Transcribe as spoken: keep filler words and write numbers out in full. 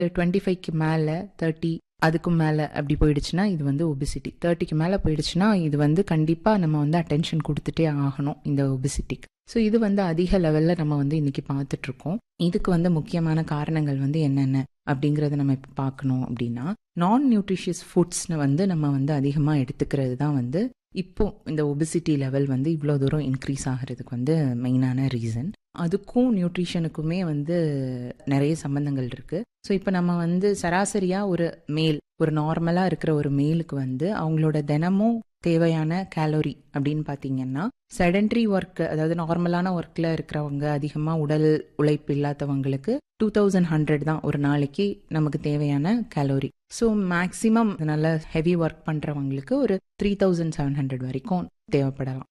இருபத்தி ஐந்துக்கு மேலே முப்பது அதுக்கு மேலே அப்படி போயிடுச்சுன்னா இது வந்து ஒபிசிட்டி. தேர்ட்டிக்கு மேலே போயிடுச்சுன்னா இது வந்து கண்டிப்பாக நம்ம வந்து அட்டென்ஷன் கொடுத்துட்டே ஆகணும் இந்த ஒபிசிட்டிக்கு. ஸோ இது வந்து அதிக லெவலில் நம்ம வந்து இன்னைக்கு பார்த்துட்ருக்கோம். இதுக்கு வந்து முக்கியமான காரணங்கள் வந்து என்னென்ன அப்படிங்கிறத நம்ம இப்போ பார்க்கணும். அப்படின்னா நான் நியூட்ரிஷியஸ் ஃபுட்ஸ்னு வந்து நம்ம வந்து அதிகமாக எடுத்துக்கிறது தான் வந்து இப்போ இந்த ஒபிசிட்டி லெவல் வந்து இவ்வளோ தூரம் இன்க்ரீஸ் ஆகிறதுக்கு வந்து மெயினான ரீசன். அதுக்கும் நியூட்ரிஷனுக்குமே வந்து நிறைய சம்பந்தங்கள் இருக்குது. ஸோ இப்போ நம்ம வந்து சராசரியாக ஒரு மேல் ஒரு நார்மலாக இருக்கிற ஒரு மேலுக்கு வந்து அவங்களோட தினமும் தேவையான கேலோரி அப்படின்னு பார்த்தீங்கன்னா செடன்ட்ரி ஒர்க், அதாவது நார்மலான ஒர்க்கில் இருக்கிறவங்க, அதிகமாக உடல் உழைப்பு இல்லாதவங்களுக்கு டூ தௌசண்ட் ஹண்ட்ரட் தான் ஒரு நாளைக்கு நமக்கு தேவையான கேலோரி. ஸோ மேக்ஸிமம் நல்ல ஹெவி ஒர்க் பண்ணுறவங்களுக்கு ஒரு த்ரீ தௌசண்ட் செவன் ஹண்ட்ரட் வரைக்கும் தேவைப்படலாம்.